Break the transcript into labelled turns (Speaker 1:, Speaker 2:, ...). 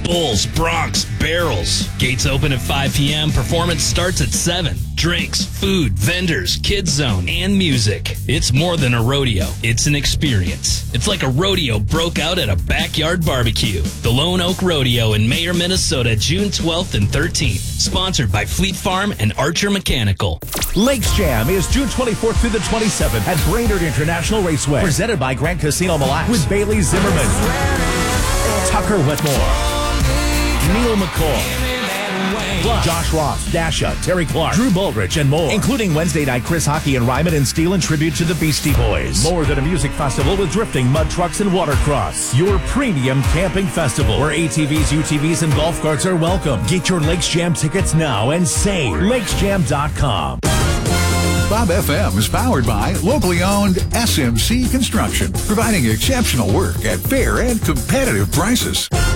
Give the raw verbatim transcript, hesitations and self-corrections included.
Speaker 1: Bulls, Broncs, Barrels. Gates open at five p.m. Performance starts at seven. Drinks, food, vendors, kids zone, and music. It's more than a rodeo. It's an experience. It's like a rodeo broke out at a backyard barbecue. The Lone Oak Rodeo in Mayer, Minnesota, June twelfth and thirteenth. Sponsored by Fleet Farm and Archer Mechanical.
Speaker 2: Lakes Jam is June twenty-fourth through the twenty-seventh at Brainerd International Raceway. Presented by Grand Casino Mille Lacs with Bailey Zimmerman, Tucker Whitmore, Neil McCoy, plus Josh Ross, Dasha, Terry Clark, Drew Baldrige, and more, including Wednesday night Chris Hockey and Ryman and Steel in tribute to the Beastie Boys. More than a music festival with drifting, mud trucks, and watercross. Your premium camping festival where A T Vs, U T Vs, and golf carts are welcome. Get your Lakes Jam tickets now and save lakes jam dot com.
Speaker 3: Bob F M is powered by locally owned S M C Construction, providing exceptional work at fair and competitive prices.